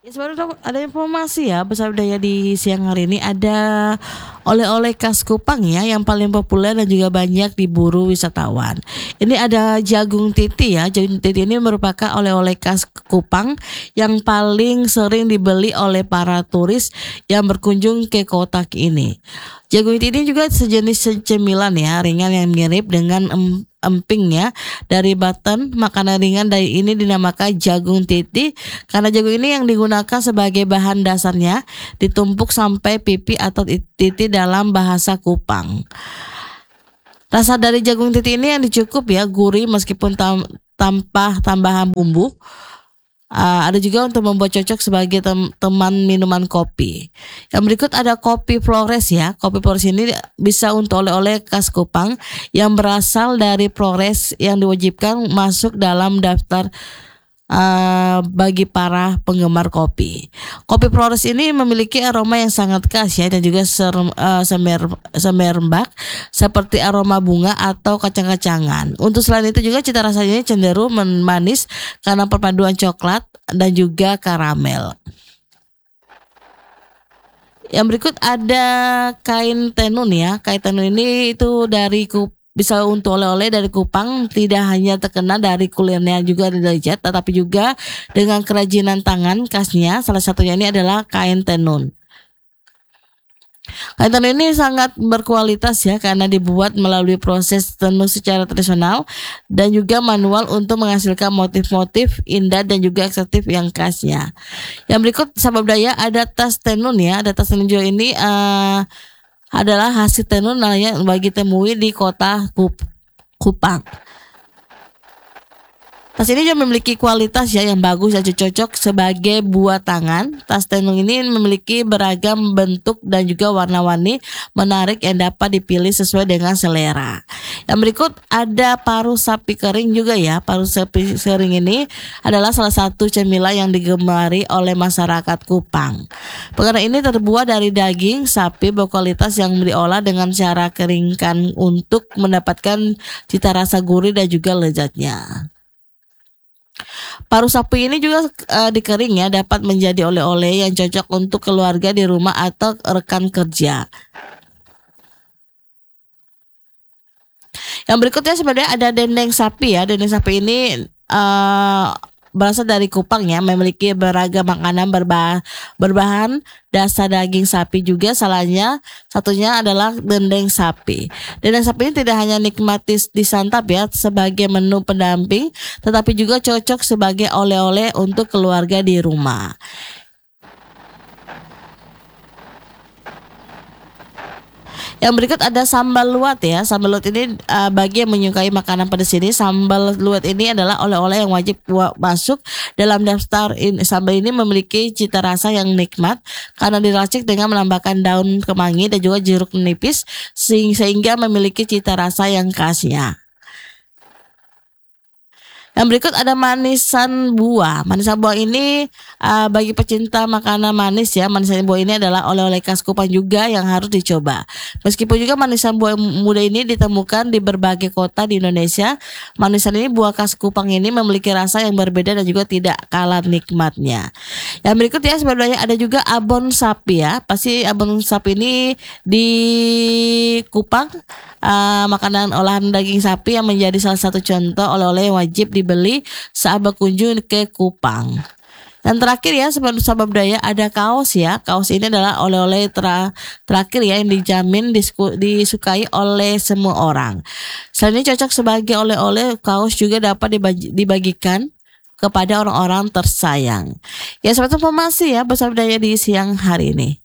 Ya, sebenarnya ada informasi ya besar budaya di siang hari ini ada oleh-oleh khas Kupang ya yang paling populer dan juga banyak diburu wisatawan. Ini ada jagung titi ya. Jagung titi ini merupakan oleh-oleh khas Kupang yang paling sering dibeli oleh para turis yang berkunjung ke kota ini. Jagung titi ini juga sejenis cemilan ya, ringan yang mirip dengan emping ya dari Baten. Makanan ringan dari ini dinamakan jagung titi karena jagung ini yang digunakan sebagai bahan dasarnya ditumpuk sampai pipi atau titi dalam bahasa Kupang. Rasa dari jagung titi ini yang dicukup ya gurih meskipun tanpa tambahan bumbu. Ada juga untuk membuat cocok sebagai teman minuman kopi. Yang berikut ada kopi Flores ya. Kopi Flores ini bisa untuk oleh-oleh khas Kupang yang berasal dari Flores yang diwajibkan masuk dalam daftar bagi para penggemar kopi. Kopi Flores ini memiliki aroma yang sangat khas ya dan juga semerbak seperti aroma bunga atau kacang-kacangan. Untuk selain itu juga cita rasanya cenderung manis karena perpaduan coklat dan juga karamel. Yang berikut ada kain tenun ya. Kain tenun ini itu dari bisa untuk oleh-oleh dari Kupang, tidak hanya terkenal dari kuliner juga lezat tetapi juga dengan kerajinan tangan khasnya. Salah satunya ini adalah kain tenun. Kain tenun ini sangat berkualitas ya karena dibuat melalui proses tenun secara tradisional dan juga manual untuk menghasilkan motif-motif indah dan juga eksotik yang khasnya. Yang berikut sahabat budaya ada tas tenun ya. Ada tas tenun juga ini adalah hasil tenun yang bagi temui di kota Kupang. Tas ini juga memiliki kualitas ya yang bagus dan cocok sebagai buah tangan. Tas tenun ini memiliki beragam bentuk dan juga warna-warni menarik yang dapat dipilih sesuai dengan selera. Yang berikut ada paru sapi kering juga ya. Paru sapi kering ini adalah salah satu cemilan yang digemari oleh masyarakat Kupang. Perkara ini terbuat dari daging sapi berkualitas yang diolah dengan cara keringkan untuk mendapatkan cita rasa gurih dan juga lezatnya. Paru sapi ini juga dikering ya dapat menjadi oleh-oleh yang cocok untuk keluarga di rumah atau rekan kerja. Yang berikutnya sebenarnya ada dendeng sapi ya. Dendeng sapi ini berasal dari Kupang ya, memiliki beragam makanan berbahan dasar daging sapi juga. Satunya adalah dendeng sapi. Dendeng sapi ini tidak hanya nikmati disantap ya sebagai menu pendamping, tetapi juga cocok sebagai oleh-oleh untuk keluarga di rumah. Yang berikut ada sambal luwat ya. Sambal luwat ini bagi yang menyukai makanan pedas ini, sambal luwat ini adalah oleh-oleh yang wajib masuk dalam daftar. Sambal ini memiliki cita rasa yang nikmat karena diracik dengan menambahkan daun kemangi dan juga jeruk nipis sehingga memiliki cita rasa yang khasnya. Yang berikut ada manisan buah. Manisan buah ini bagi pecinta makanan manis ya. Manisan buah ini adalah oleh-oleh khas Kupang juga yang harus dicoba. Meskipun juga manisan buah muda ini ditemukan di berbagai kota di Indonesia, manisan ini buah khas Kupang ini memiliki rasa yang berbeda dan juga tidak kalah nikmatnya. Yang berikut ya sebenarnya ada juga abon sapi ya. Pasti abon sapi ini di Kupang makanan olahan daging sapi yang menjadi salah satu contoh oleh-oleh yang wajib dibeli saat berkunjung ke Kupang. Dan terakhir ya sahabat budaya ada kaos ya. Kaos ini adalah oleh-oleh terakhir ya yang dijamin disukai oleh semua orang. Selain ini cocok sebagai oleh-oleh, kaos juga dapat dibagikan kepada orang-orang tersayang. Ya sahabat informasi ya bersama budaya di siang hari ini.